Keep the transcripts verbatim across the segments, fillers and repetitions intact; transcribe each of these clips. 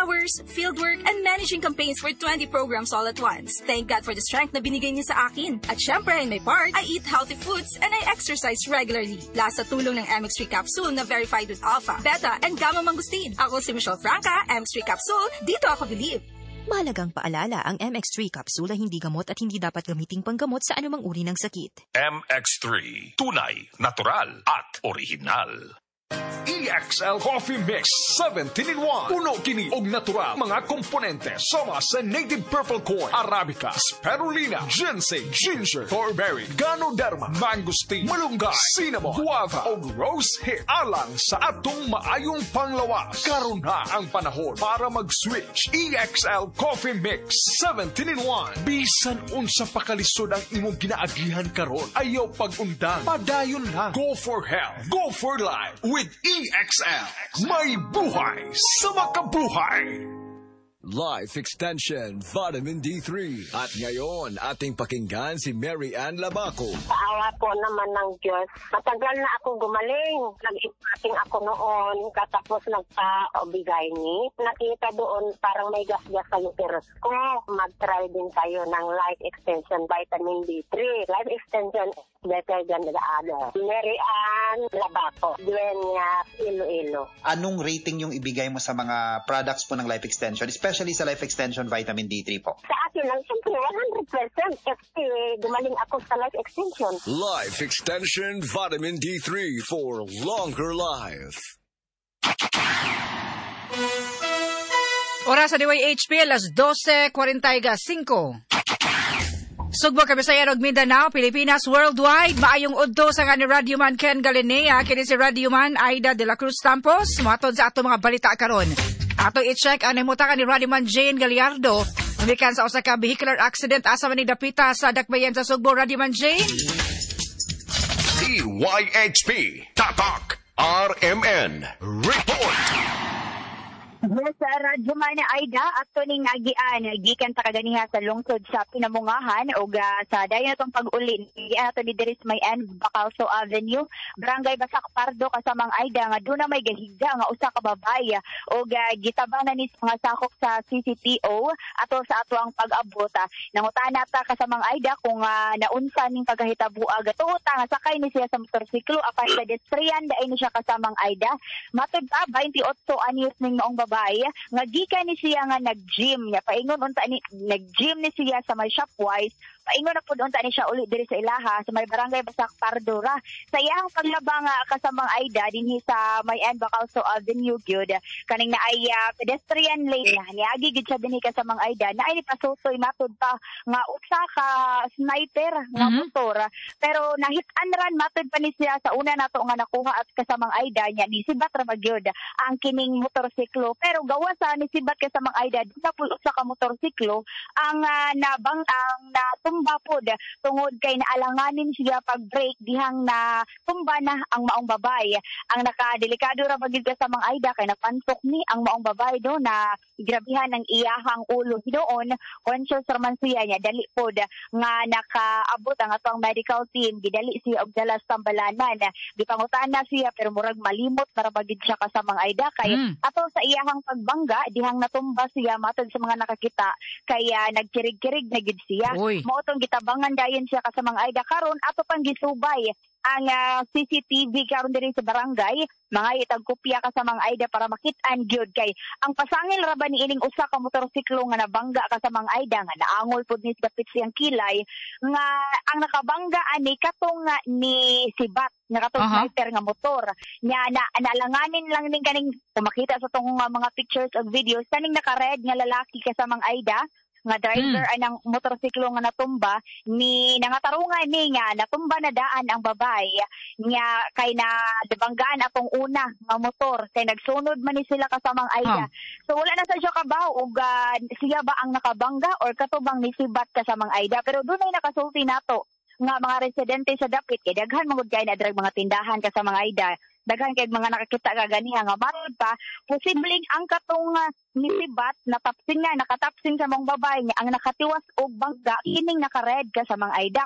hours, fieldwork, and managing campaigns for twenty programs all at once. Thank God for the strength na binigay niya sa akin. At syempre, in my part, I eat healthy foods and I exercise regularly. Last sa tulong ng M X three capsule na verified with alpha, beta, and gamma mangosteen. Ako si Michelle Franca, M X three capsule, dito ako believe. Mahalagang paalala, ang M X three capsule ay hindi gamot at hindi dapat gamiting panggamot sa anumang uri ng sakit. M X three, tunay, natural, at original. E X L Coffee Mix seventeen in one. Puno kini og natural mga komponente sama sa native purple corn, arabica, spirulina, ginseng, ginger, thornberry, ganoderma, mangosteen, malunggay, cinnamon, guava ug rose hip. Alang sa atong maayong panglawas. Karon na ang panahon para mag-switch. E X L Coffee Mix seventeen in one. Bisan unsa pa kalisod ang imong ginaagihan karon, ayaw pag-undang. Padayon lang. Go for health. Go for life with E X L. May buhay sa makabuhay. Life Extension Vitamin D three. At ngayon, ating pakinggan si Mary Ann Labaco. Sa awa po naman ng Diyos, matagal na ako gumaling. Nag-ipating ako noon, katapos nagpa-obigay ni. Nakita doon parang may gas-gas sa uterus ko. Mag-try din tayo ng Life Extension Vitamin D three. Life Extension is better than the other. Mary Ann Labaco, Dueñas, Iloilo. Anong rating yung ibigay mo sa mga products po ng Life Extension? Especially sa Life Extension Vitamin D three po. Sa akin lang, siyempre, one hundred percent kasi gumaling ako sa Life Extension. Life Extension Vitamin D three for longer life. Oras sa D Y H P, alas twelve forty-five. Sugbo Kabisayan ug Mindanao, Pilipinas, worldwide. Maayong udto sa nga ni Radio Man Ken Galinea, kini si Radio Man Aida de la Cruz Campos. Matod sa ato mga balita karon. Ato i-check ang himutakan ni Radio Man Jane Gallardo. Umikan sa usa ka vehicular accident asa man ni dapita sa Dakbayan sa Sugbo. Radio Man Jane. D Y H P, Tatak, R M N, Report. Yes, sa Radyo Man Aida, ato ning nagian, gikan ta kaganiha sa lungsod sa Pinamungahan o uh, sa dayon natong pag-uli, gikan ato ni Diris May End, Bacalso Avenue, Barangay Basak Pardo, kasamang Aida, nga doon na may gahiga, nga usa ka babay, o uh, gitabanan ni mga sakop sa C C T O, ato sa ato ang pag-abota. Nangutana ta kasamang Aida kung uh, naunsa ning pagkahitabuag, tuta nga sakay ni siya sa motorsiklo, apan pedestrian, daay ni siya kasamang Aida. Matod pa, twenty-eight anyos ning noong babay, nga gikan ni siya nga nag-gym niya. Paingon unta ni nag-gym ni siya sa may Shopwise. Paingon na pud unta ni siya uli diri sa ilaha sa may Barangay Basak Pardora. Sa iyang paglabang uh, kasamang Aida dinhi sa may End Bacalso Avenue gyud. Kaning naay uh, pedestrian lane na niagi gid siya dinhi kasamang Aida. Naay ni pasusoy matud pa nga usa ka sniper nga mm-hmm. motor. Pero nahit-an ran matud pa ni siya sa una nato nga nakuha at kasamang Aida niya ni sibat ra magyud ang kining motorsiklo. Pero gawa sa ni sibat kasamang Aida di na pud usa ka motorsiklo ang uh, nabang ang natumba pod tungod kay naalanganin siya pag-brake dihang na tumba na ang maong babay. Ang nakadelikado ra bagid kasamang Aida kay napansok ni ang maong babay do na grabihan ng iyahang ulo doon. Conscious ra man siya niya dali pod nga nakaabot ang atong medical team, gidali siya og dala sa Tambalanan. Gipangutana siya pero murag malimot para bagid siya kasamang Aida kay mm. ato sa iyahang pagbangga dihang natumba siya matod sa mga nakakita kaya nagkirig-kirig na gid siya. Mao tong gitabangan dayon siya kasamang Aida karon ato pang gisubay ang uh, C C T V karon diri sa barangay, mga itag kopya kasamang Aida para makit-an gyud kay ang pasangil ra ba ni ining usa ka motorsiklo nga nabangga kasamang Aida nga naangol pud ni dapit siyang kilay nga ang nakabangga ani katong uh, ni sibat nga katong uh-huh. sniper nga motor nya na nalanganin lang ning kaning kumakita sa tong uh, mga pictures ug videos kaning naka-red nga lalaki kasamang Aida nga driver mm. anang motorsiklo nga natumba ni nangatarungan ni nga natumba na daan ang babay nga kay na debanggaan atong una nga motor kay nagsunod man ni sila kasamang Aida. Huh. So wala na sa siya kabaw ug uh, siya ba ang nakabangga or katubang ni sibat kasamang Aida pero dunay nakasulti nato nga mga residente sa dapit kay daghan mangud kay na drag mga tindahan kasamang Aida. Daghan kay mga nakakita ka ganiha nga matud pa posibleng ang katong uh, nisibat natapsing nga nakatapsing sa mong babay niya ang nakatiwas og bangga kining naka-red ka sa mga Aida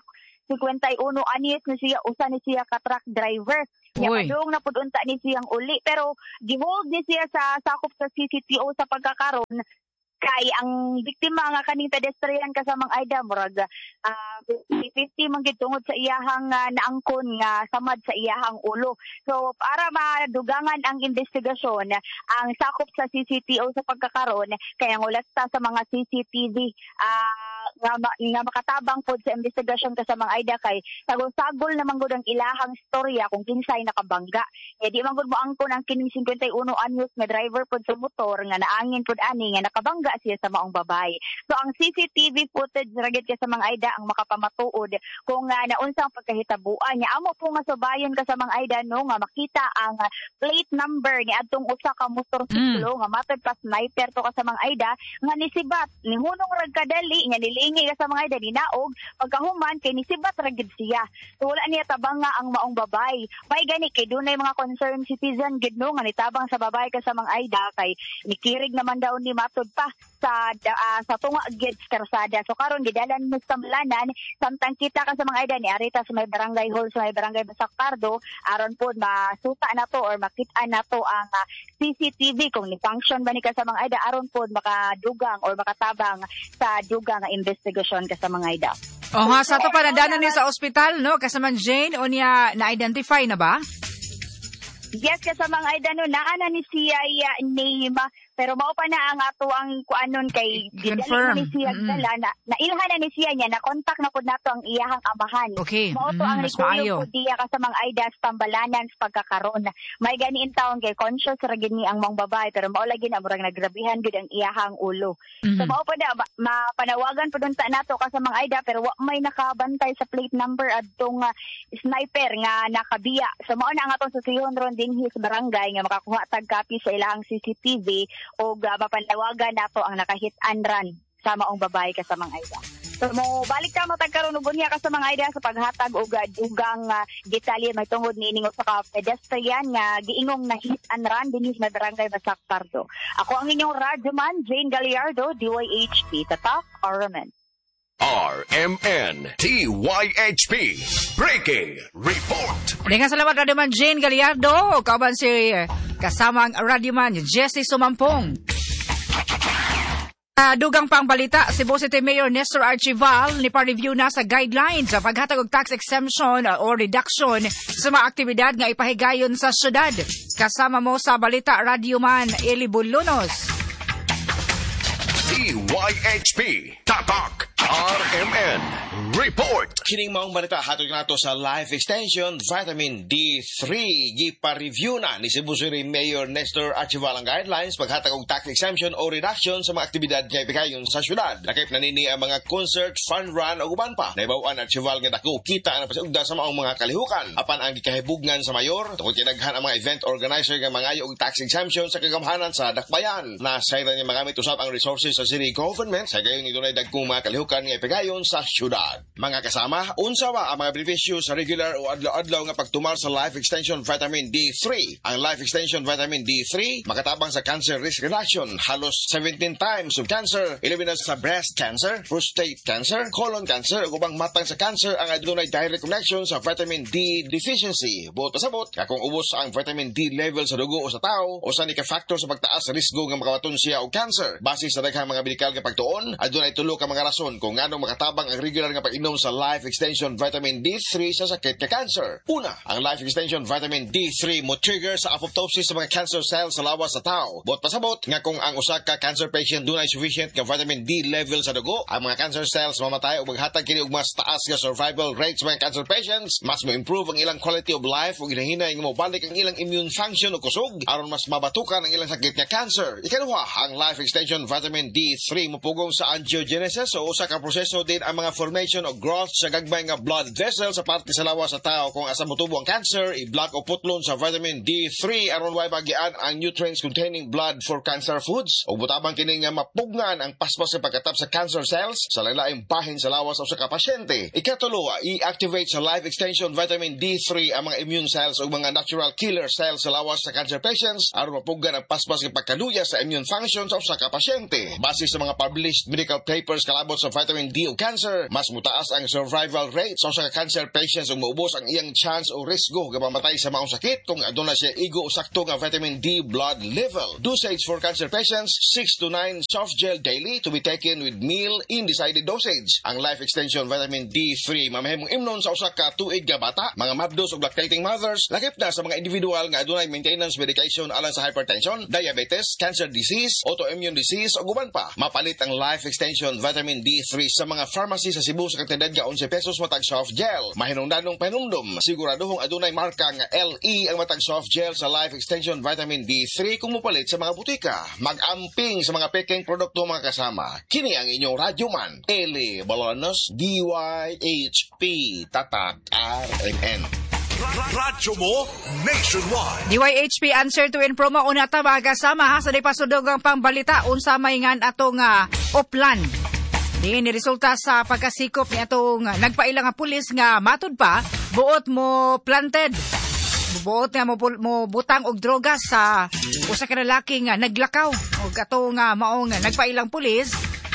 fifty-one anyos na siya, usa ni siya ka truck driver. Nya Uy. padung na pud unta ni siyang uli, pero gihold ni siya sa sakop sa C C T O sa pagkakaron kay ang biktima nga kaning pedestrian kasamang Aida murag uh, fifty fifty man gid tungod sa iyahang uh, naangkon nga samad sa iyahang ulo. So para madugangan ang investigasyon, ang sakop sa C C T O sa pagkakaron kay ang ulasta sa mga C C T V uh, nga, nga makatabang pod sa investigasyon kasamang Aida kay sagol-sagol naman gud ang ilahang storya kung kinsay nakabangga. E di man gud mo angkon ang kining fifty-one anyos nga driver pod sa motor nga naangin pod ani nga nakabangga siya sa maong babae. So ang C C T V footage ragid ka sa mga Aida ang makapamatuod kung uh, naunsang pagkahitabuan niya. Amo po nga subayon ka sa mga Aida no nga makita ang uh, plate number ni adtong usa ka motorsiklo mm. nga matod pa sniper to ka sa mga Aida nga nisibat ni hunong rag kadali nga nilingi ka sa mga Aida dinaog pagkahuman kay nisibat ragid siya. So wala niya tabang nga ang maong babae. May gani kay dunay mga concerned citizen gid no nga nitabang sa babae ka sa mga Aida kay nikirig naman daw ni matod pa sa uh, sa tunga gid karsada. So karon gidalan mo sa Malanan samtang kita ka sa mga Aida ni arita sa may barangay hall sa may barangay Basak Pardo aron pod masuta na to or makita na to ang uh, C C T V kung ni function ba ni ka sa mga Aida aron pod makadugang or makatabang sa dugang nga investigasyon ka sa mga Aida. O ha, sa to pa nadanan ni sa ospital no kasaman Jane o niya na-identify na ba? Yes, kasama ang Aida no, naana ni siya uh, name, pero mao pa na ang ato ang kuanon kay confirm ni siya mm-hmm. dala na nailhan na ni siya niya na contact na pud nato ang iyahang amahan. Okay. Mao to mm, ang nikulo pud diya kasama ang Aida sa pambalanan sa pagkakaron. May ganiin taon kay conscious ra gid ni ang mong babae pero mao lagi na murag nagrabihan gid ang iyahang ulo. Mm-hmm. So mao pa na mapanawagan pud unta nato kasama ang Aida pero wa may nakabantay sa plate number adtong uh, sniper nga nakabiya. So mao na ang atong susihon ron dinhi sa barangay nga makakuha tag copy sa ilahang C C T V o uh, mapanawagan nato ang nakahit-an run sa maong babae kasamang Aida. So mo balik ta mo tagkaron ug niya kasamang Aida sa paghatag og uh, dugang uh, detalye may tungod niining usa ka pedestrian nga giingong na hit and run dinhi sa barangay Basak Pardo. Ako ang inyong radyoman Jane Gallardo, D Y H P, Tatak Arman. R M N T Y H P Breaking Report. Dengan salamat Radyoman Jane Gallardo, kauban si kasamang Radyoman Jessie Sumampong. Uh, dugang pang balita, Cebu City Mayor Nestor Archival ni pa-review na sa guidelines sa paghatag og tax exemption uh, o reduction sa mga aktibidad nga ipahigayon sa syudad. Kasama mo sa balita Radyoman Eli Bulunos. D Y H P Tatak R M N Report. Kining maong balita hatod nato sa Life Extension Vitamin D three. Gipa-review na ni Cebu City Mayor Nestor Archival ang guidelines paghatag og tax exemption o reduction sa mga aktibidad nga ipahigayon sa syudad. Lakip na nini ang mga concert, fun run o uban pa. Naibawan Archival nga dako kita ang pasugda sa maong mga kalihukan. Apan ang gikahibugnan sa mayor tungod kay daghan ang mga event organizer nga mangayo og tax exemption sa kagamhanan sa dakbayan. Nasayra niya magamit usab ang resources sa city government sa gayon ito na dagkong mga kalihukan nga ipigayon sa syudad. Mga kasama, unsa ba ang mga benepisyo sa regular o adlaw-adlaw nga pagtumal sa Life Extension Vitamin D three? Ang Life Extension Vitamin D three makatabang sa cancer risk reduction, halos seventeen times of cancer, eleven sa breast cancer, prostate cancer, colon cancer, ug ubang matang sa cancer ang adunay direct connection sa vitamin D deficiency. Buot pasabot, kung ubos ang vitamin D level sa dugo o sa tao, o sa ni ka factor sa pagtaas sa risgo nga makawaton siya og cancer. Base sa daghang mga medikal nga pagtuon, adunay tulo ka mga rason kung ngano makatabang ang regular nga pag-inom sa Life Extension Vitamin D three sa sakit ka cancer. Una, ang Life Extension Vitamin D three mo trigger sa apoptosis sa mga cancer cells sa lawas sa tao. Buot pasabot nga kung ang usa ka cancer patient dunay sufficient nga vitamin D level sa dugo, ang mga cancer cells mamatay ug maghatag kini og mas taas nga survival rates sa mga cancer patients. Mas mo improve ang ilang quality of life ug hinahinay nga mobalik ang ilang immune function o kusog aron mas mabatukan ang ilang sakit nga cancer. Ikaduha, ang Life Extension Vitamin D three mopugong sa angiogenesis o usa ka proseso din ang mga formation o growth sa gagmay nga blood vessel sa parte sa lawas sa tao. Kung asa motubo ang cancer, i-block o putlon sa vitamin D three aron way bagian ang nutrients containing blood for cancer foods o butabang kini nga mapugnan ang paspas sa pagkatap sa cancer cells sa lain-laing bahin sa lawas sa ka pasyente. Ikatulo, i-activate sa Life Extension Vitamin D three ang mga immune cells o mga natural killer cells sa lawas sa cancer patients aron mapugnan ang paspas sa pagkaluya sa immune function sa usa ka pasyente. Base sa mga published medical papers kalabot sa vitamin D o cancer, mas mutaas ang survival rate sa so, sa cancer patients ug maubos ang iyang chance o risgo nga mamatay sa maong sakit kung aduna siya igo o sakto nga vitamin D blood level. Dosage for cancer patients, six to nine soft gel daily to be taken with meal in decided dosage. Ang Life Extension Vitamin D three mamahimong imnon sa usa ka tuig nga bata, mga mabdos o lactating mothers, lakip na sa mga individual nga adunay maintenance medication alang sa hypertension, diabetes, cancer disease, autoimmune disease o guban pa. Mapalit ang Life Extension Vitamin D three sa mga pharmacy sa Cebu sa kantidad nga eleven pesos matag soft gel. Mahinungdanong panumdum, siguraduhong adunay marka nga L E ang matag soft gel sa Life Extension Vitamin D three kung mupalit sa mga butika. Mag-amping sa mga peking produkto mga kasama. Kini ang inyong radyoman, Eli Balonos, D Y H P, Tatak, R M N. Radyo mo nationwide. D Y H P answer to in promo una ta mga kasama ha sa di pasudogang pambalita unsa may ngan atong uh, oplan. Di ni resulta sa pagkasikop ni atong uh, nagpaila nga pulis nga matud pa buot mo planted. Buot nga mo, mo butang og droga sa usa ka lalaki nga naglakaw og atong uh, maong uh, nagpailang pulis.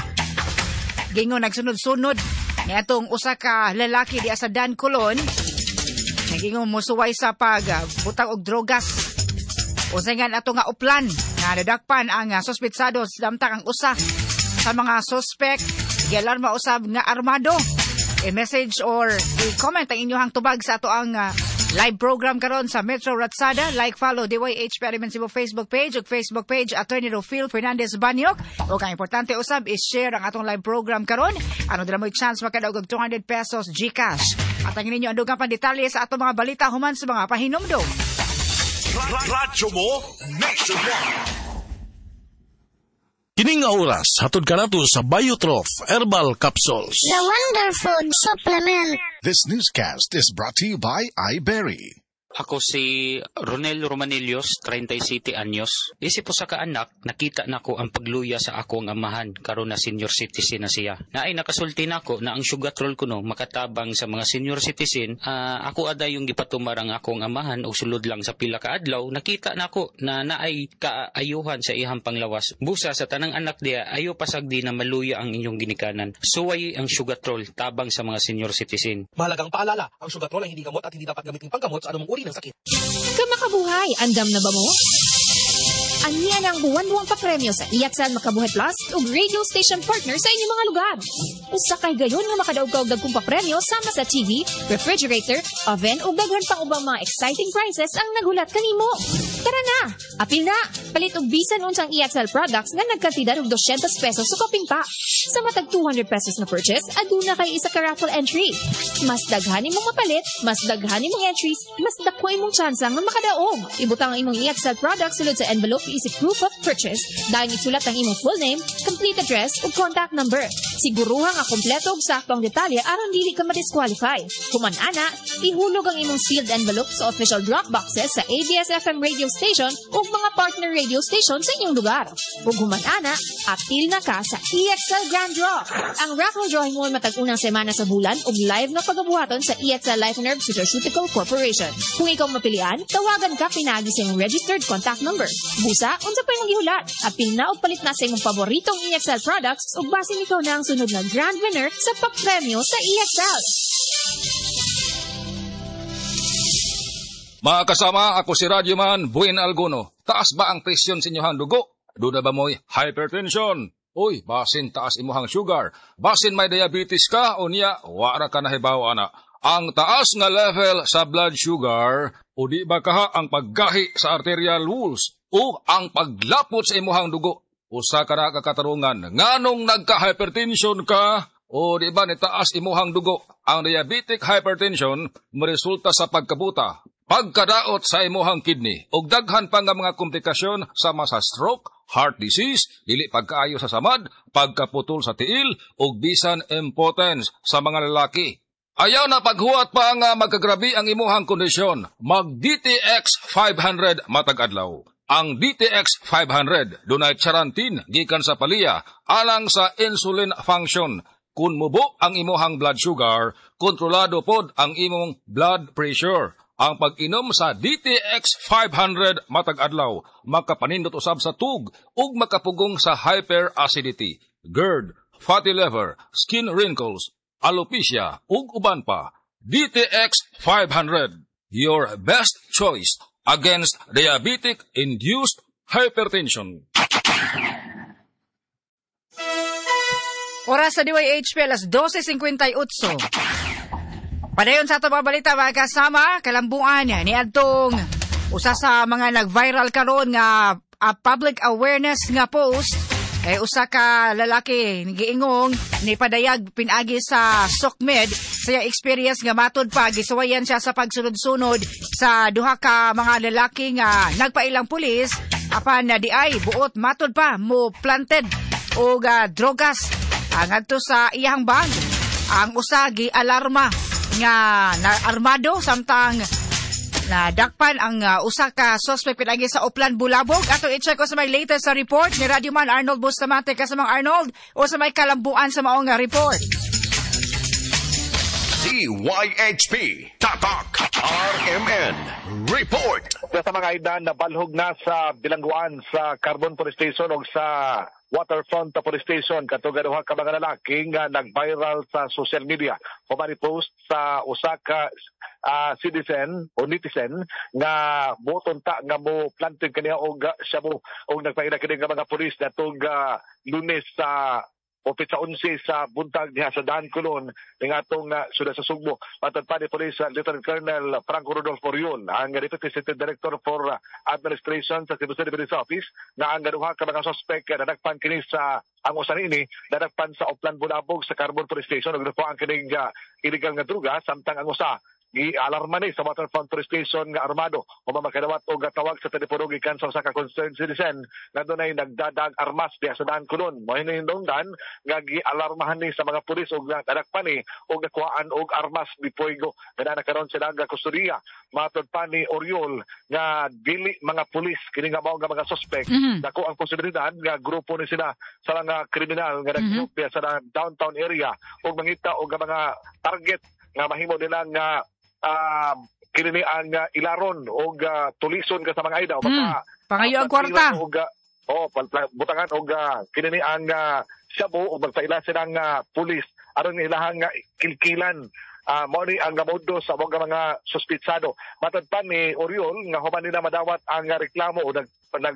Gingon nagsunod-sunod ni atong usa ka lalaki di sa Dan Colon. Naging musuway sa pag uh, butang og drogas. Usa nga ato nga uplan nga nadakpan ang uh, suspetsado damtang ang usa sa mga suspect gialarma usab nga armado. I-message or i-comment ang inyong tubag sa ato ang uh, live program karon sa Metro Ratsada. Like, follow D Y H P Ariman Cebu Facebook page ug Facebook page Attorney Rofil Fernandez Banyok. O kang importante usab is-share ang atong live program karon. Ano dira mo'y chance makadaog og two hundred pesos GCash. At ang ninyo andugang pandetalye sa atong mga balita human sa mga pahinumdom. Radyo mo nationwide. Kining nga oras, hatod ka nato sa Biotrof Herbal Capsules. The Wonder Food Supplement. This newscast is brought to you by iBerry. Ako si Ronel Romanillos, thirty-seven anyos. Isip po sa kaanak, nakita nako ang pagluya sa akong amahan karon na senior citizen na siya. Naay nakasulti nako na ang sugatrol kuno makatabang sa mga senior citizen. Uh, ako ada yung gipatumar ang akong amahan o sulod lang sa pila ka adlaw. Nakita nako na naay kaayuhan sa ihang panglawas. Busa sa tanang anak diya, ayo pasagdi na maluya ang inyong ginikanan. Suway ang sugatrol tabang sa mga senior citizen. Mahalagang paalala, ang sugatrol ay hindi gamot at hindi dapat gamitin panggamot sa anumang uri ng sakit. Kamakabuhay, andam na ba mo? Aniya ng buwan-buwang papremyo sa I X L Makabuhay Plus ug radio station partner sa inyong mga lugar. Usa kay gayon nga makadaog-og dagkong papremyo sama sa T V, refrigerator, oven ug daghan pang ubang mga exciting prizes ang nagulat kanimo. Tara na, apil na. Palit og bisan unsang I X L products nga nagkantidad og two hundred pesos sa koping pa. Sa matag two hundred pesos na purchase, aduna kay isa ka raffle entry. Mas daghan imong mapalit, mas daghan imong entries, mas dako imong chance nga makadaog. Ibutang ang imong I X L products sulod sa envelope isip proof of purchase. Dahil isulat ang imong full name, complete address ug contact number. Siguruhang ang kompleto ug sakto ang detalye aron dili ka ma-disqualify. Human ana, ihulog ang imong sealed envelope sa official drop boxes sa A B S F M radio station ug mga partner radio station sa inyong lugar. Ug human ana, apil na ka sa I X L Grand Draw. Ang raffle drawing mo matag unang semana sa bulan ug live na pagabuhaton sa I X L Life and Herb Pharmaceutical Corporation. Kung ikaw mapilian, tawagan ka pinagi sa imong registered contact number. Busa, unsa pa imong gihulat? Apil na og palit na sa imong paboritong I X L products ug basin ikaw na ang sunod na grand winner sa papremyo sa I X L. Mga kasama, ako si Radyoman Buen Alguno. Taas ba ang presyon sa inyong dugo? Duda ba mo'y hypertension? Uy, basin taas imuhang sugar. Basin may diabetes ka o niya, wara ka nahibaw ana. Ang taas nga level sa blood sugar o di ba kaha ang paggahi sa arterial walls o ang paglapot sa imuhang dugo. Usa ka na kakatarungan, nganong nagka-hypertension ka o di ba ni taas imuhang dugo. Ang diabetic hypertension maresulta sa pagkabuta, pagkadaot sa imuhang kidney, ug daghan pa nga mga komplikasyon sama sa stroke, heart disease, dili pagkaayo sa samad, pagkaputol sa tiil, ug bisan impotence sa mga lalaki. Ayaw na paghuwat pa nga magkagrabi ang imuhang kondisyon, mag-D T X five hundred matag adlaw. Ang D T X five hundred dunay charantin gikan sa palya alang sa insulin function. Kung mubo ang imuhang blood sugar, kontrolado pod ang imong blood pressure. Ang pag-inom sa D T X five hundred matag adlaw makapanindot usab sa tug ug makapugong sa hyperacidity, GERD, fatty liver, skin wrinkles, alopecia, ug uban pa. D T X five hundred, your best choice against diabetic-induced hypertension. Oras sa D Y H P, alas twelve fifty-eight. Padayon sa ato mga balita, mga kasama, kalambuan ni adtong usa sa mga nag-viral karon nga uh, public awareness nga post kay usa ka lalaki giingong ni padayag pinagi sa SOCMED sa experience nga matud pa gisuwayan siya sa pagsunod-sunod sa duha ka mga lalaki nga nagpailang pulis apan na di ay buot matud pa mo planted og uh, drogas ang adto sa iyang bag. Ang usa gi alarma nga na armado samtang na dakpan ang uh, usa ka suspect pinagi sa Oplan, Bulabog. Ato i-check ko sa may latest sa report ni Radio Man Arnold Bustamante. Kasamang Arnold o sa may kalambuan sa maong nga report. D Y H P Tatak R M N Report. Sa mga idan na balhog na sa bilangguan sa Carbon Police Station o sa Waterfront Police Station katugaduha ka mga lalaki nga nag-viral sa social media. Humani post sa usa ka uh, citizen o netizen nga moton ta nga mo planted kaniya og siya mo og nagpaila kini nga mga pulis natong uh, Lunes sa o pitsa onse sa buntag diha sa Daan Colon ning atong uh, sudad sa Sugbo. Matod pa ni Police uh, Lieutenant Colonel Franco Rodolfo Oriol, ang Deputy Assistant Director for uh, Administration sa Cebu City Police Office, na ang gaduha ka mga suspect uh, nadagpan kini sa ang usa ini nadagpan sa Oplan, Bulabog sa Carbon Police Station ug ang kining uh, illegal nga druga samtang ang usa gi-alarma ni sa Waterfront Police Station nga armado o mamakadawat o gatawag sa telepono gikan sa usa ka concerned citizen na dunay nagdadag armas diha sa Daan Colon. Mo hinungdan nga gi-alarmahan ni sa mga pulis og nadakpan ni og nakuhaan og armas ni Puego nga nakaron sila nga kustodiya. Matod pa ni Oriol nga dili mga pulis kini nga mao nga mga suspect mm-hmm. dako ang posibilidad nga grupo ni sila sa mga kriminal nga nagtutok mm-hmm. sa downtown area og mangita og mga target nga mahimo nila nga Uh, kini ang uh, ilaron o uh, tulison ka sa mga ida o baka mm, pangayo ang kwarta o uh, oh, butangan o uh, kini ang uh, shabu o magpaila silang uh, pulis aron ilahang uh, kilkilan uh, mo ni ang gamodo sa mga mga suspitsado. Matod pa ni Oriol nga human nila madawat ang uh, reklamo o nag nag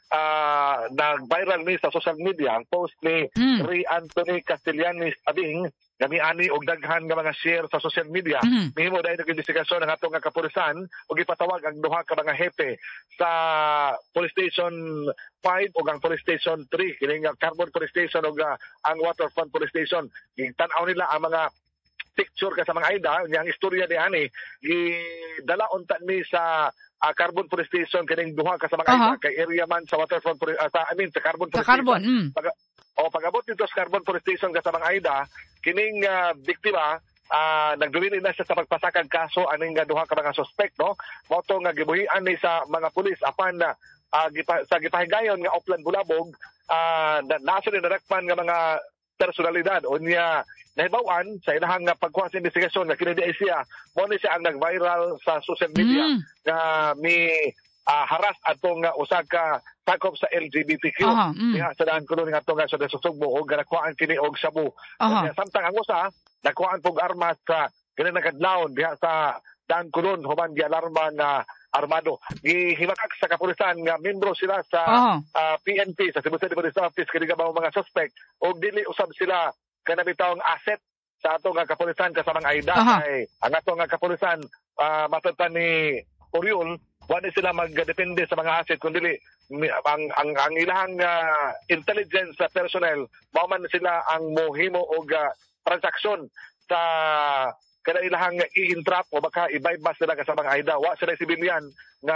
uh, nag-viral ni sa social media ang post ni mm. Ray Anthony Castellanes Abing kami ani og daghan nga mga share sa social media. Mm-hmm. Mihimo dahil nag-investigasyon ng atong nga kapulisan ug ipatawag ang duha ka mga hepe sa Police Station five ug ang Police Station three kini nga Carbon Police Station ug uh, ang Waterfront Police Station. Gitanaw nila ang mga picture ka sa mga ida yang istorya ni ani gidala unta ni sa uh, Carbon Police Station kining duha ka sa mga uh-huh. ida kay area man sa Waterfront uh, sa I mean sa Carbon Police sa Carbon, Station. Mm. Pag, o pag-abot dito sa Carbon Police Station kasamang AIDA, kining uh, biktima uh, nagdumili na siya sa pagpasakag kaso aning nga duha ka mga suspect, no? Moto nga gibuhian ni sa mga pulis apan na uh, gipa, sa gipahigayon nga Oplan, Bulabog, uh, na, nasa ni nadakpan nga mga personalidad o niya nahibawan sa ilahang uh, pagkuha sa investigasyon nga kini di siya mo ni siya ang nag-viral sa social media mm. nga mi Uh, haras atong uh, usa ka sakop sa L G B T Q. Uh-huh, mm. Diha sa Daan Colon nga atong sa Sugbo og nakuhaan kini og sabu. Uh-huh. Samtang ang usa nakuhaan pog armas sa kini nakadlawon diha sa Daan Colon human gi alarma nga armado. Gihimakak sa kapulisan nga membro sila sa uh-huh. uh, P N P sa Cebu City Police Office kini nga mga suspect og dili usab sila kanabitawong asset sa atong nga kapulisan kasamang AIDA. Uh-huh. Kay ang atong nga kapulisan uh, matatan ni Oriol wala sila magdepende sa mga asset kundi ang ang ang ilang uh, intelligence uh, personnel mao man sila ang mohimo og uh, transaksyon sa kada ilang i-entrap o baka i-bypass sila sa mga AIDA wa sila civilian nga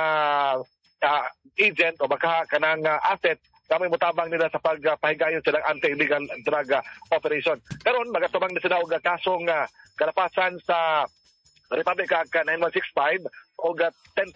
uh, agent o baka kanang uh, asset kami mutabang nila sa pagpahigayon uh, silang anti-illegal drug uh, operation. Karon magatubang na sila og uh, kasong uh, kalapasan sa Republic Act nine one six five o ten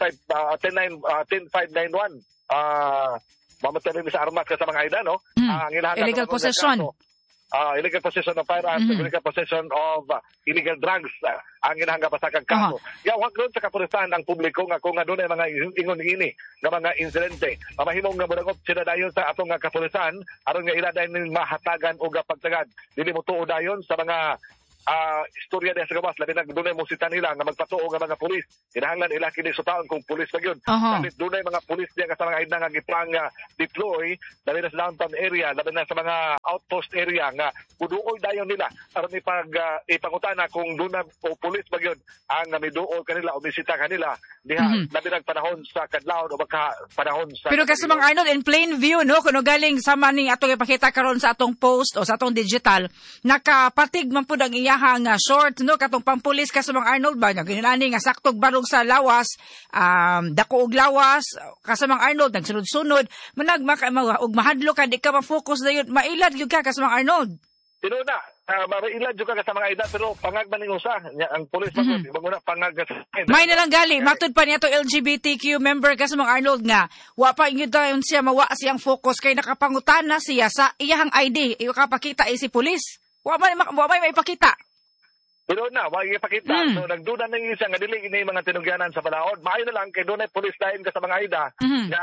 five nine one uh, mamatay rin sa armas ka sa mga AIDA, no? Mm. Uh, ang illegal possession. uh, illegal possession of firearms, mm-hmm. illegal possession of uh, illegal drugs uh, ang inahanga pasakang kaso. Uh-huh. Yawag doon sa kapulisan ang publiko nga kung nga doon ay mga ingon ini nga mga insidente. Mamahimong nga mudangot sila dayon sa atong nga kapulisan aron nga ila dayon mahatagan o pagtagad. Dili mo tuo dayon sa mga uh, istorya din sa gawas. Labi na doon ay musita nila nga magpatuo nga mga pulis. Kinahanglan ila kini sutaon kung pulis pa yun. Uh-huh. Labi doon ay mga pulis diya sa mga idna nga gipang uh, deploy labi na sa downtown area, labi na sa mga outpost area nga kuduoy dayon nila aron ipag uh, ipangutana kung doon na o pulis ba yun ang uh, miduol kanila o bisita kanila diha mm-hmm. labi na panahon sa kadlawon o baka panahon sa pero kasi mga Arnold in plain view no kuno galing sa maning atong ipakita karon sa atong post o sa atong digital nakapatig man pud ang iyahang uh, short no katong pampulis kasi mga Arnold ba nga ginani nga saktog barog sa lawas um, dako og lawas kasi mga Arnold nagsunod-sunod manag og mahadlo ka di ka ma-focus dayon mailad gyud ka kasi mga Arnold tinuna uh, mailad gyud ka sa mga ida pero pangag man ning usa ang pulis pa mm-hmm. maguna pangag may na lang gali matud pa niya to L G B T Q member kasi mga Arnold nga wa pa gyud dayon siya mawa siyang focus kay nakapangutana siya sa iyang I D iyo ka pakita ay si pulis wa may wa may maipakita. Pero na, wag ipakita. Mm. So, nagduda na yung isa nga dili ini mga tinugyanan sa balaod. Maayo na lang kay doon ay police line ka sa mga ida mm-hmm. na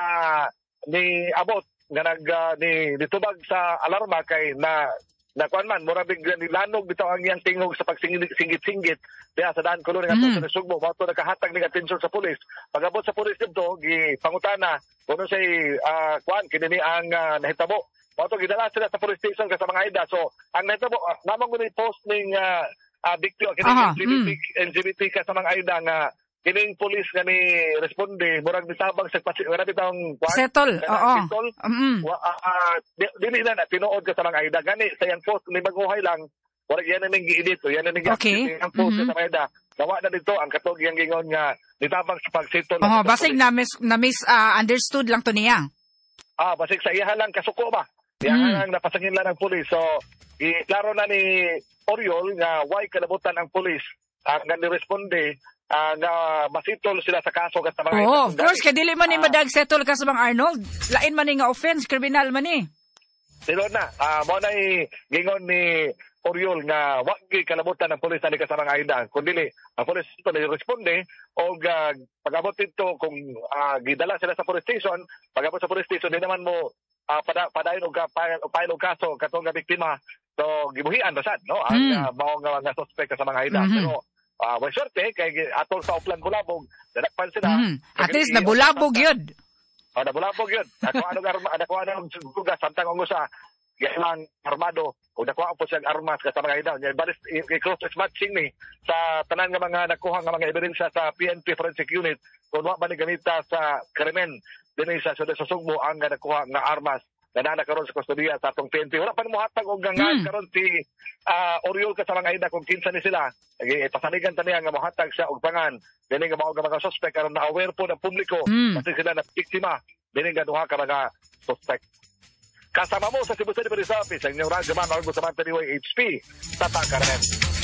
ni abot nga nag uh, ni ditubag sa alarma kay na na kuan man mura big ni lanog bitaw ang iyang tingog sa pagsingit-singit diha sa daan kulo nga mm. sa Sugbo mato nakahatag ning atensyon sa pulis. Pag-abot sa pulis dito gi pangutana kuno say uh, kuan kini ang uh, nahitabo. Mato gidala sila sa police station ka sa mga ida. So ang nahitabo uh, namang guni post ning uh, Uh, Victor, kining L G B T, mm. L G B T ka sa mga aida nga kining pulis nga ni responde murag nitabang sa grabe tawong settle oo mm. uh, uh, dili na na tinuod ka sa mga aida gani sa yang post ni maguhay lang wala yan na ning gi-edit yan na ning okay. ang post mm-hmm. sa mga aida nawa na dito ang katog yang gingon nga nitabang sa pagsettle oh basig na mis na mis uh, understood lang to niya ah basig sa iya lang kasuko ba yang mm. napasangin lang ng pulis so i-klaro na ni Oriol nga why kalabutan ang pulis uh, nga ni-responde uh, nga masitol sila sa kaso kat mga oh, of course kay dili man ni uh, madag settle ka sa mga Arnold lain man ni nga offense criminal man ni silo na uh, mo na gingon ni Oriol nga wag kalabutan ang pulis ani ka sa mga aida kun dili ang pulis ito ni-responde og uh, pag-abot dito kung uh, gidala sila sa police station pag-abot sa police station di naman mo uh, pada padayon og pail og kaso katong nga biktima. So, gibuhian basad, no? Ang mm. uh, mao nga mga suspect sa mga ida. Mm-hmm. Pero, uh, may swerte, kay atol sa Uplan Bulabog, dadakpan sila. Mm. At least, nabulabog yun. O, oh, nabulabog yun. Nakuha anong gugas, samtang ang usa, yan armado, o nakuha po siyang armas ka sa mga ida. Baris, i-cross matching ni sa tanan nga mga nakuha nga mga ebidensya sa P N P Forensic Unit, kung wa ba ni ganita sa krimen, din sa Suda sa Sugbo ang nga nakuha nga armas. Nanana karon sa kustodiya sa atong P N P. Wala pa ni mohatag og gangan mm. karon si uh, Oriol ka sa mga ida kung kinsa ni sila. Agi pasanigan ta niya nga mohatag siya og pangan. Dili nga mao nga mga suspect karon na aware po ng publiko mm. kasi sila na biktima. Dili nga duha ka mga suspect. Kasama mo sa Cebu City Police Office ang inyong radyo man Argo Samantha D Y H P sa Tangkaren.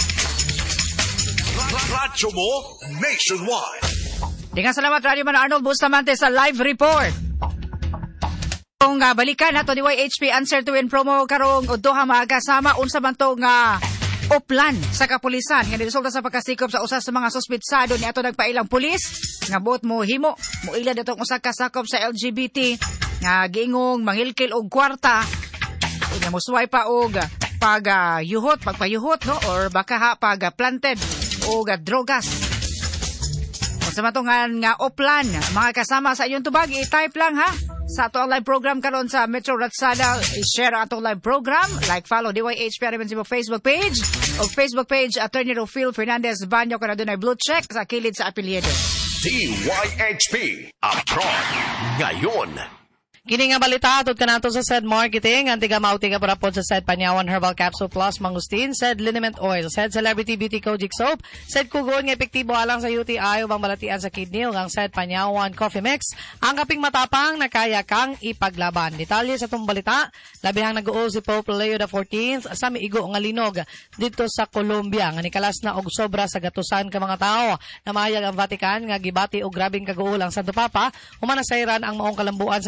Radyo mo nationwide. Dengan salamat Radyo Man Arnold Bustamante sa live report. Kung uh, balikan nato D Y H P Answer to Win promo karong uduha magkasama unsa man to nga oplan sa kapulisan nga resulta sa pagkasikop sa usa sa mga suspetsado ni ato nagpailang pulis nga buot mo himo moilad atong usa ka sakop sa L G B T nga giingong mangilkil og kwarta nga musway pa og pag uh, yuhot pagpayuhot no or baka ha pag uh, planted og uh, drogas. Unsa man to nga, nga oplan mga kasama sa inyong tubag i-type lang ha sa atong live program karon sa Metro Ratsada. I-share ang atong live program. Like, follow D Y H P Araban sa Facebook page o Facebook page Attorney Rufil Fernandez Banyo kung na doon ay blue check sa kilid sa apelyido. D Y H P Abroad ngayon. Kini nga balita atod kanato sa said marketing anti ka mauti ka para pod sa said Panyawan Herbal Capsule Plus Mangustin, said Liniment Oil, said Celebrity Beauty Kojic Soap, said Kugon nga epektibo alang sa U T I ubang balatian sa kidney ug ang said Panyawan Coffee Mix ang kaping matapang na kaya kang ipaglaban. Detalye sa tong balita, labihang nag-uol si Pope Leo the fourteenth sa miigo nga linog dito sa Colombia nga nikalas na og sobra sa gatusan ka mga tao. Namayag ang Vatican nga gibati og grabing kaguol ang Santo Papa human nasayran ang maong kalambuan sa miigo nga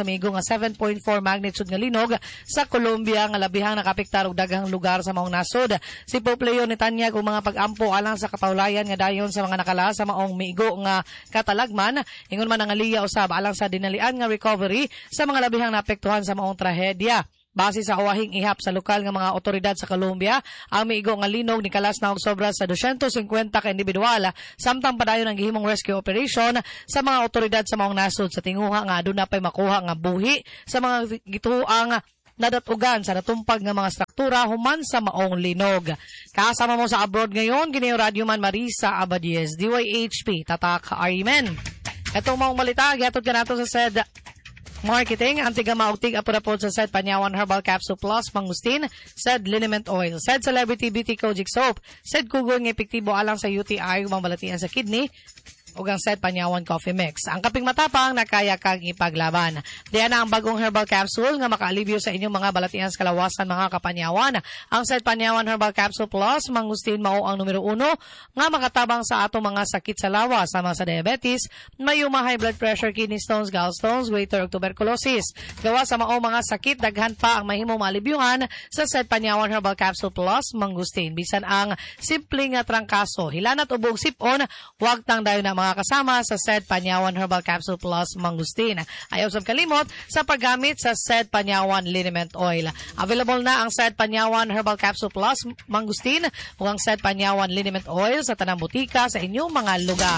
seven point four magnitude nga linog sa Colombia nga labihang nakapektar og daghang lugar sa maong nasod. Si Pope Leo ni tanyag og mga pag-ampo alang sa kapawlayan nga dayon sa mga nakala sa maong miigo nga katalagman, ingon man ang aliya usab alang sa dinalian nga recovery sa mga labihang naapektuhan sa maong trahedya. Base sa kawahing ihap sa lokal nga mga otoridad sa Colombia, ang miigo nga linog ni kalas na og sobra sa two hundred fifty ka individual, samtang padayon ang gihimong rescue operation sa mga otoridad sa maong nasod sa tinguha nga aduna pay makuha nga buhi sa mga gituang nadatugan sa natumpag nga mga struktura human sa maong linog. Kasama mo sa abroad ngayon, gini Radio Man Marisa Abadies, D Y H P, Tatak Arimen. Itong maong malita, gihatod ka nato sa said marketing, antiga maugtig apurapod sa said Panyawan Herbal Capsule Plus, Mangustin, said Liniment Oil, said Celebrity Beauty Kojic Soap, said Kugon ng epektibo alang sa U T I, umang balatian sa kidney, ug ang said Panyawan Coffee Mix. Ang kaping matapang na kaya kang ipaglaban. Diyan na ang bagong herbal capsule nga makaalibyo sa inyong mga balatian sa kalawasan mga kapanyawan. Ang said Panyawan Herbal Capsule Plus, Mangustin mao ang numero uno nga makatabang sa atong mga sakit sa lawas, sama sa diabetes, mayuma, high blood pressure, kidney stones, gallstones, goiter ug tuberculosis. Gawa sa mao mga sakit, daghan pa ang mahimong malibyuhan sa said Panyawan Herbal Capsule Plus, Mangustin. Bisan ang simpleng nga trangkaso, hilanat ubog sipon, wag tang dayon na mga kasama sa said Panyawan Herbal Capsule Plus, Mangustin. Ayaw sa kalimot sa paggamit sa said Panyawan Liniment Oil. Available na ang said Panyawan Herbal Capsule Plus, Mangustin ug ang said Panyawan Liniment Oil sa tanang butika sa inyong mga lugar.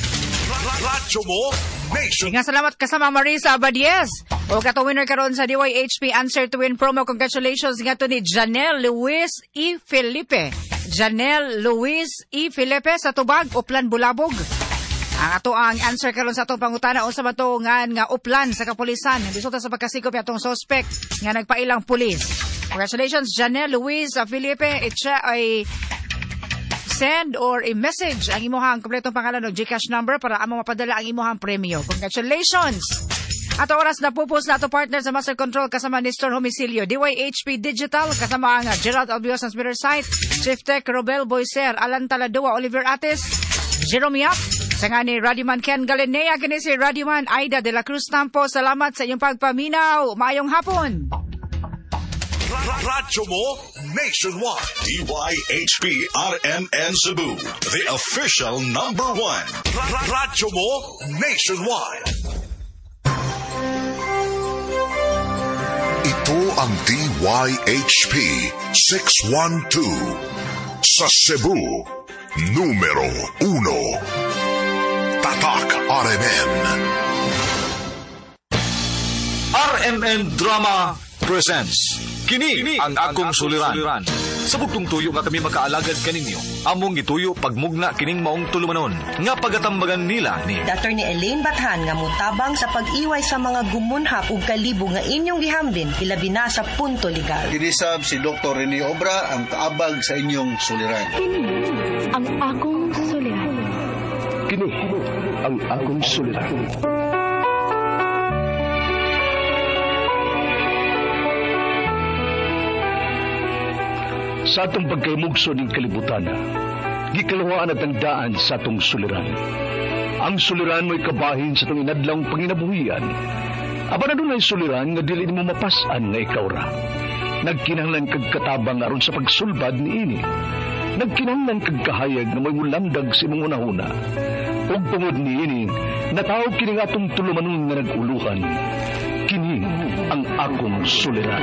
Radyo mo, Nation. Nga salamat kasama Marisa Abadies. O kato winner karon sa D Y H P Answer to Win promo. Congratulations nga to ni Janelle Luis E. Felipe. Janelle Luis E. Felipe sa Tubag, Uplan, Bulabog. Ang ato ang answer karon sa atong pangutana o sa bato nga nga uplan sa kapulisan. Resulta sa pagkasikop atong suspect nga nagpailang pulis. Congratulations Janelle Luis Felipe. Itcha ay send or a message ang imuhang kompletong pangalan o GCash number para amo mapadala ang imuhang premyo. Congratulations! Ato oras na pupos na ato partner sa Master Control kasama ni Store Homicilio, D Y H P Digital, kasama ang Gerald Albios ng Spitter Site, Chief Tech Robel Boyser, Alan Taladua, Oliver Ates, Jerome Yap, sa nga ni Radyoman Ken Galinea, kini si Radyoman Aida de la Cruz Tampo. Salamat sa inyong pagpaminaw. Maayong hapon. Radyo mo, Nationwide. D Y H P R M N Cebu, the official number one. Radyo mo, Nationwide. Ito ang D Y H P six one two sa Cebu, numero uno. Tatak R M N. R M N Drama presents Kini ang akong suliran. Sa bugtong tuyo nga kami makaalagad kaninyo. Among gituyo pagmugna kining maong tulumanon. Nga pagatambagan nila ni Doctor ni Elaine Bathan nga mutabang sa pag-iway sa mga gumunhap ug kalibo nga inyong gihambin ilabi na sa punto legal. Dinisab si Doktor Rene Obra ang kaabag sa inyong suliran. Kini ang akong suliran. Kini ang akong suliran. Sa atong pagkaymugso ng kalibutan, gikalawaan at ang daan sa atong suliran. Ang suliran mo'y kabahin sa itong inadlang panginabuhian. Aba na doon ay suliran nga dili mo mapasan nga ikaw ra. Nagkinahanglan kag katabang aron sa pagsulbad ni ini. Nagkinahanglan kag kahayag na may mulamdag sa imong unahuna. Ug tungod ni ini, natawag kining atong tulumanon nga naguluhan. Kini ang akong suliran.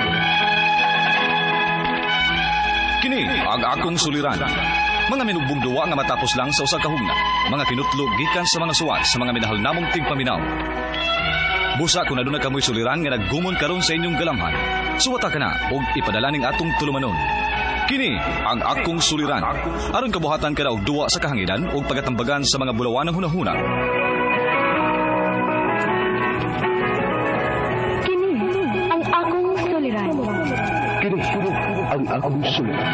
Kini ang akong suliran. Mga minugbong duwa nga matapos lang sa usa ka hugna. Mga kinutlog gikan sa mga suwat sa mga minahal namong tigpaminaw. Busa kung aduna kamoy suliran nga naggumon karon sa inyong galamhan, suwata ka na og ipadala ning atong tulumanon. Kini ang akong suliran. Aron kabuhatan ka na og duwa sa kahanginan og pagatambagan sa mga bulawan ng hunahuna. Kini ang akong suliran. Kini ang akong suliran.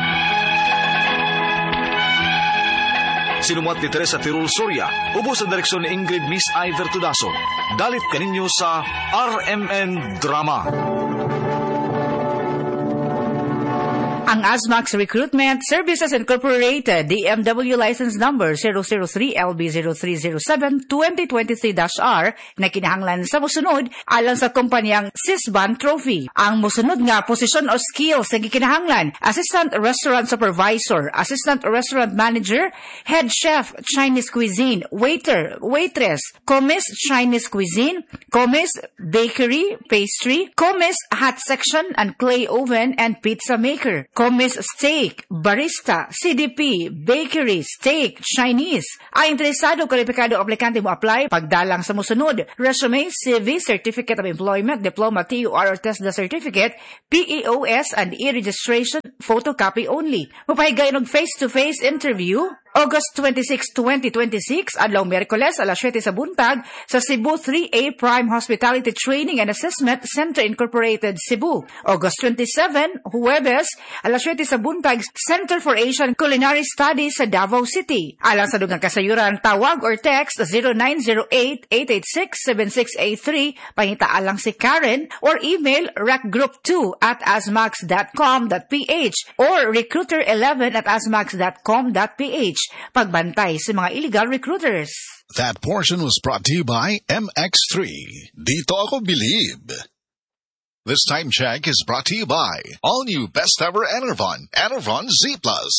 Sinumat ni Teresa Tirul Soria, ubos sa direksyon ni Ingrid Miss Iver Tudaso. Dalit kaninyo sa R M N Drama. Ang Asmax Recruitment Services Incorporated, D M W license number zero zero three L B zero three zero seven twenty twenty-three R na kinahanglan sa musunod alang sa kumpanyang Sisban Trophy. Ang musunod nga posisyon o skills na gikinahanglan: Assistant Restaurant Supervisor, Assistant Restaurant Manager, Head Chef Chinese Cuisine, Waiter, Waitress, Commis Chinese Cuisine, Commis Bakery, Pastry, Commis Hot Section and Clay Oven and Pizza Maker, Commis Steak, Barista, C D P, Bakery, Steak, Chinese. Ang interesado kwalipikado aplikante mo apply pagdalang sa musunod: resume, C V, Certificate of Employment, Diploma, T U R or TESDA Certificate, P E O S and e-registration, photocopy only. Mapahigay ng face-to-face interview August twenty-sixth, twenty twenty-six, adlaw Miyerkules, alas siyete sa buntag, sa Cebu three A Prime Hospitality Training and Assessment Center Incorporated, Cebu. August twenty-seventh, Huwebes, alas siyete sa buntag, Center for Asian Culinary Studies sa Davao City. Alang sa dugang kasayuran, tawag or text zero nine zero eight, eight eight six, seven six eight three, pangitaan lang si Karen, or email recgroup two at asmax dot com dot p h or recruiter eleven at asmax dot com dot p h. Pagbantay sa mga illegal recruiters. That portion was brought to you by M X three. Dito ako believe. This time check is brought to you by all new best ever Enervon, Enervon Z Plus.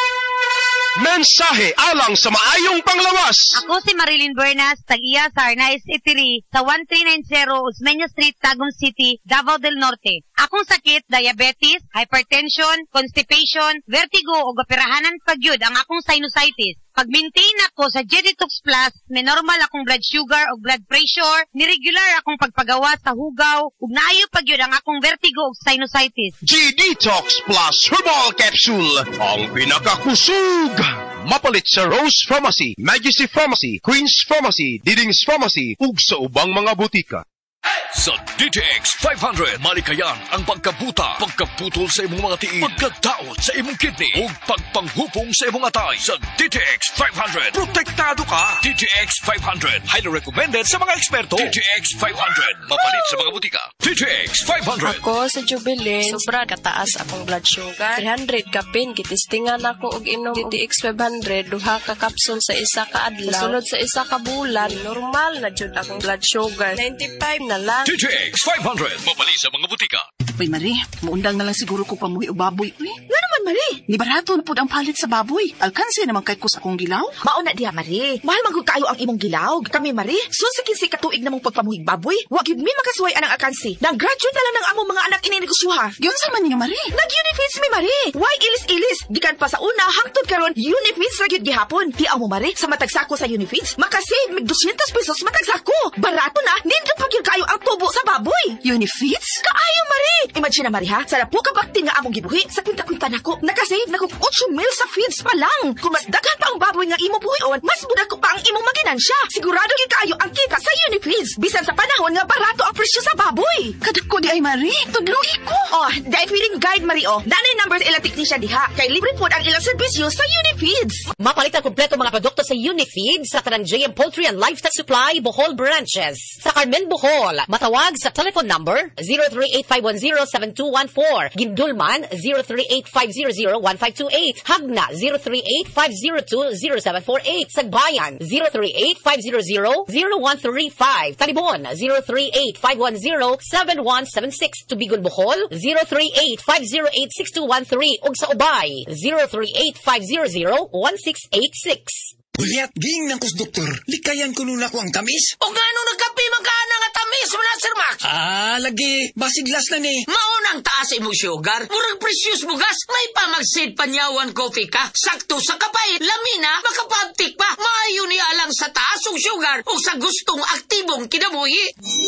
Mensahe alang sa maayong panglawas. Ako si Marilyn Buenas, tag-iya sa Arnaiz Eatery sa one three nine zero Osmeña Street, Tagum City, Davao del Norte. Akong sakit, diabetes, hypertension, constipation, vertigo o gapirahanan pagyud ang akong sinusitis. Pag-maintain ako sa G-Detox Plus, may normal akong blood sugar o blood pressure, niregular akong pagpagawa sa hugaw, ug naayo pagyud ang akong vertigo o sinusitis. G-Detox Plus Herbal Capsule, ang pinakakusog. Mapalit sa Rose Pharmacy, Majesty Pharmacy, Queen's Pharmacy, Diding's Pharmacy, ug sa ubang mga butika. Sa D T X five hundred, malikayan ang pagkabuta, pagkaputol sa imong mga tiil, pagkadaot sa imong kidney, o pagpanghupong sa imong atay. Sa D T X five hundred, protektado ka. D T X five hundred, highly recommended sa mga eksperto. D T X five hundred, mapalit sa mga butika. D T X five hundred. Ako sa Jubilee, sobra kataas akong blood sugar. three hundred kapin, kitistingan ako og inom D T X five hundred, duha ka kapsul sa isa ka adlaw. Sunod sa isa ka bulan, normal na jud akong blood sugar. ninety-five na lang. D T X five hundred, mapalit sa mga butika. Uy, Marie, maundang na lang siguro ko pamuhi o baboy. Uy, nga naman, Marie. Ni barato na po ang palit sa baboy. Alkansi naman kay ko sa akong gilaw. Mauna diha, Marie. Mahal magod kayo ang imong gilaw. Kami, Marie, susikin si katuig na mong pagpamuhig baboy. Wag yun mi makasuway anang alkansi. Nag-graduate na lang ng among mga anak ininegosyoha. Yun sa man niyo, Marie. Nag-Unifeeds mi, Marie. Why ilis-ilis? Gikan pa sa una, hangtod karon Unifeeds ra gyud gihapon. Hiaw mo, Marie, sa matagsako sa Unifeeds, makasave mig two hundred pesos matagsako. Barato na, nindot pa gyud kayo ang tubo sa baboy. Unifeeds? Kaayo, Marie. Imagine na, Marie, ha? Sa napo ka bakti nga among gibuhi, sa kwinta-kwinta nako, nakasave na kong eight mil sa feeds pa lang. Kung mas daghan pa ang baboy nga imo buhion, mas budak ko pa ang imong maginansya. Sigurado gyud kayo ang kita sa Unifeeds. Bisan sa panahon nga barato ang presyo sa baboy. Kadako di ay, Marie. Tudloy ko. Oh, dahil feeling guide, Marie, oh. Nanay numbers ilang technician diha. Kay libre po ang ilang serbisyo sa Unifeeds. Mapalit ang kompleto mga produkto sa Unifeeds sa tanang J M Poultry and Livestock Supply, Bohol branches. Sa Carmen, Bohol, matawag sa telephone number zero three eight five one zero seven two one four. Gindulman zero three eight five zero zero one five two eight. Hagna zero three eight five zero two zero seven four eight. Sagbayan zero three eight five zero zero zero one three five. Talibon zero three eight five one zero seven one seven six. Tubigon, Bohol zero three eight five zero eight six two one three. Ug sa Ubay zero three eight five zero zero one six eight six. Uliat, ging ng kus doktor, likayan ko nun ako ang tamis. O nga nung nagkapi magkana nga tamis mo na, Sir Max? Ah, lagi, basiglas na ni. Maunang taas imong sugar, murag precious mo gas, may pamagsid panyawan coffee ka, sakto sa kapay, lamina, makapabtik pa, maayo niya lang sa taas ng sugar o sa gustong aktibong kinabuhi.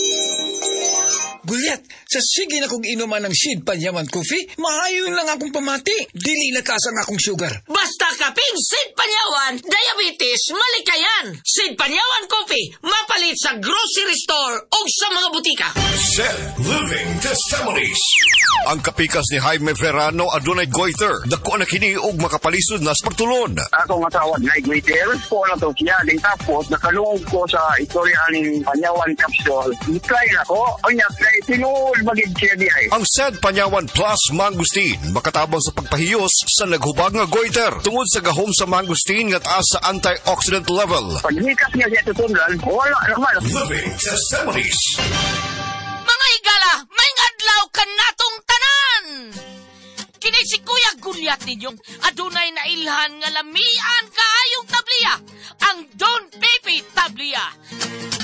Gulyat, sa sige na kong inuman ng Sid Panyawan Coffee, maayon lang akong pamati, dili lakasan akong sugar. Basta kaping Sid Panyawan, diabetes, malikayan. Sid Panyawan Coffee, mapalit sa grocery store o sa mga butika. Sid Living Testimonies. Ang kapikas ni Jaime Verano adunay goiter. Dako na kini og makapalisod na sa pagtulon. Ako nga tawad na goiter ko na to siya. Din tapos nakalungog ko sa istorya ni Panyawan Capsule. I-try na ko. O niya, tinuol magig siya di ay. Ang said Panyawan Plus Mangustin makatabang sa pagpahiyos sa naghubag nga goiter tungod sa gahom sa mangustin nga taas sa antioxidant level. Paghikas niya siya tutundan, wala naman. Living testimonies. Mga higala, may ngadlaw ka natong tanan! Kini si Kuya Gulyat ninyong adunay na ilhan nga lamian kaayong tabliya, ang Don Pepe Tabliya.